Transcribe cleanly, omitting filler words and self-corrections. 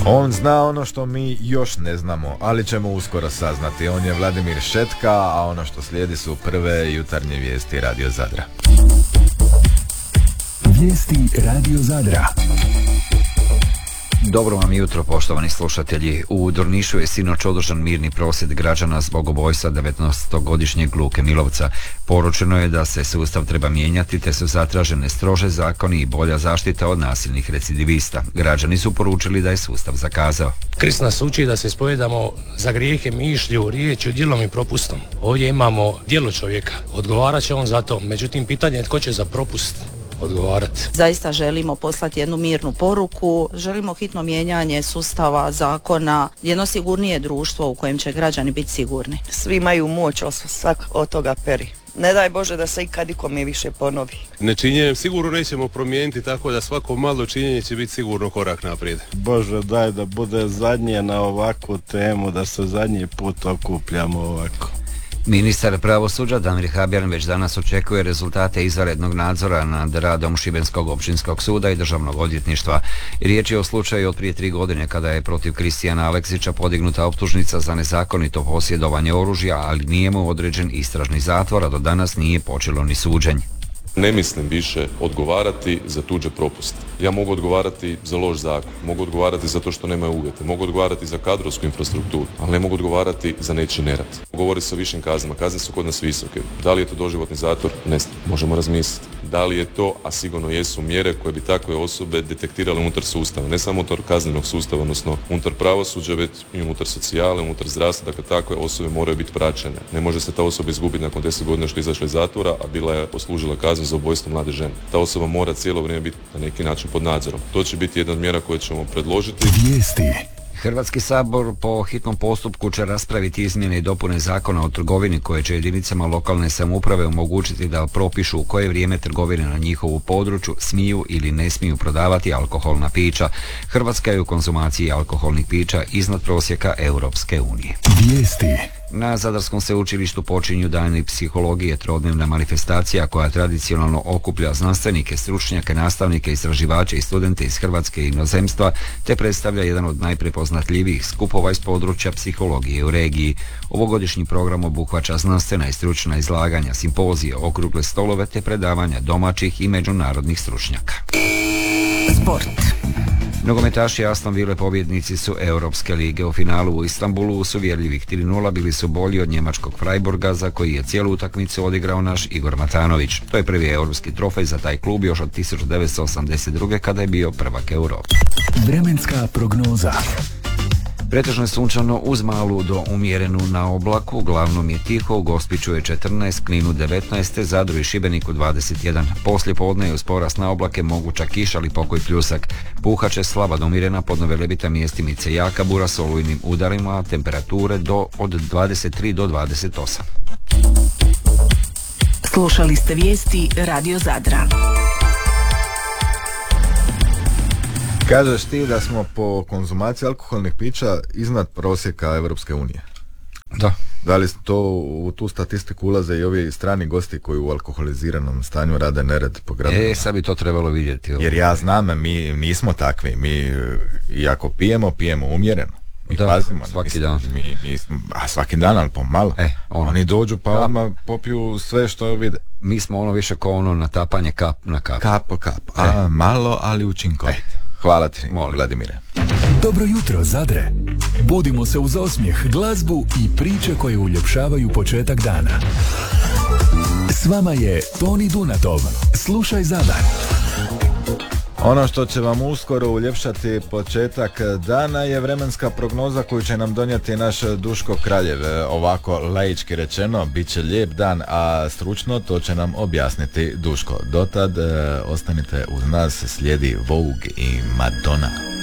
On zna ono što mi još ne znamo, ali ćemo uskoro saznati. On je Vladimir Šetka, a ono što slijedi su prve jutarnje vijesti Radio Zadra. Vijesti Radio Zadra. Dobro vam jutro, poštovani slušatelji. U Drnišu je sinoć održan mirni prosvjed građana zbog ubojstva 19-godišnjeg Luke Milovca. Poručeno je da se sustav treba mijenjati, te su zatražene strože zakoni i bolja zaštita od nasilnih recidivista. Građani su poručili da je sustav zakazao. Krist nas uči da se ispovedamo za grijehe mišlju, riječju, djelom i propustom. Ovdje imamo djelo čovjeka. Odgovarat će on za to. Međutim, pitanje je tko će za propust odgovarati. Zaista želimo poslati jednu mirnu poruku, želimo hitno mijenjanje sustava, zakona, jedno sigurnije društvo u kojem će građani biti sigurni. Svi imaju moć, svak od toga peri. Ne daj Bože da se ikad ikome više ponovi. Nečinjenjem sigurno nećemo promijeniti, tako da svako malo činjenje će biti sigurno korak naprijed. Bože, daj da bude zadnje na ovakvu temu, da se zadnji put okupljamo ovako. Ministar pravosuđa Damir Habijan već danas očekuje rezultate izvanrednog nadzora nad radom Šibenskog općinskog suda i državnog odvjetništva. Riječ je o slučaju od prije 3 godine kada je protiv Kristijana Aleksića podignuta optužnica za nezakonito posjedovanje oružja, ali nije mu određen istražni zatvor, a do danas nije počelo ni suđenje. Ne mislim više odgovarati za tuđe propuste. Ja mogu odgovarati za loš zakon, mogu odgovarati za to što nemaju uvjete, mogu odgovarati za kadrovsku infrastrukturu, ali ne mogu odgovarati za nečiji nerad. Govori se o višim kaznama, kazne su kod nas visoke. Da li je to doživotni zatvor? Ne znam, možemo razmisliti. Da li je to, a sigurno jesu mjere koje bi takve osobe detektirale unutar sustava, ne samo unutar kaznenog sustava, odnosno unutar pravosuđa, već i unutar socijale, unutar zdravstva, dakle takve osobe moraju biti praćene. Ne može se ta osoba izgubiti nakon 10 godina što je izašla iz zatvora, a bila je poslužila kaznu za ubojstvo mlade žene. Ta osoba mora cijelo vrijeme biti na neki način pod nadzorom. To će biti jedna od mjera koje ćemo predložiti. Vijesti. Hrvatski sabor po hitnom postupku će raspraviti izmjene i dopune zakona o trgovini koje će jedinicama lokalne samouprave omogućiti da propišu u koje vrijeme trgovine na njihovu području smiju ili ne smiju prodavati alkoholna pića. Hrvatska je u konzumaciji alkoholnih pića iznad prosjeka Europske unije. Vijesti. Na Zadarskom sveučilištu počinju dani psihologije, trodnevna manifestacija koja tradicionalno okuplja znanstvenike, stručnjake, nastavnike, istraživače i studente iz Hrvatske i inozemstva, te predstavlja jedan od najprepoznatljivijih skupova iz područja psihologije u regiji. Ovogodišnji program obuhvaća znanstvena i stručna izlaganja, simpozije, okrugle stolove te predavanja domaćih i međunarodnih stručnjaka. Sport. Nogometaši Aston Ville pobjednici su Europske lige. U finalu u Istanbulu s uvjerljivih 3:0 bili su bolji od njemačkog Freiburga, za koji je cijelu utakmicu odigrao naš Igor Matanović. To je prvi europski trofej za taj klub još od 1982. kada je bio prvak Europe. Vremenska prognoza. Pretežno je sunčano uz malu do umjerenu na oblaku, uglavnom je tiho, u Gospiću je 14, Kninu 19, Zadru i Šibeniku 21. Poslije podne je uz porast na oblake moguća kiša ali pokoj pljusak. Puhat će slaba do umjerena, pod Velebita mjestimice jaka bura s olujnim udarima, temperature od 23 do 28. Slušali ste vijesti Radio Zadra. Kažeš ti da smo po konzumaciji alkoholnih pića iznad prosjeka Europske unije? Da. Da li to u tu statistiku ulaze i ovi strani gosti koji u alkoholiziranom stanju rade nered po gradovima? Sad bi to trebalo vidjeti. Jer ja znam, mi nismo takvi. Mi, iako pijemo umjereno. Mi pazimo. Svaki dan. Svaki dan, ali pomalo. Oni dođu pa odmah popiju sve što vide. Mi smo više kao natapanje kap na kap. Kap po kap. Malo, ali učinkovito. Hvala ti, Vladimire. Dobro jutro, Zadre. Budimo se uz osmijeh, glazbu i priče koje uljepšavaju početak dana. S vama je Toni Dunatov. Slušaj Zadar. Ono što će vam uskoro uljepšati početak dana je vremenska prognoza koju će nam donijeti naš Duško Kraljev. Ovako laički rečeno, bit će lijep dan, a stručno to će nam objasniti Duško. Dotad ostanite uz nas, slijedi Vogue i Madonna.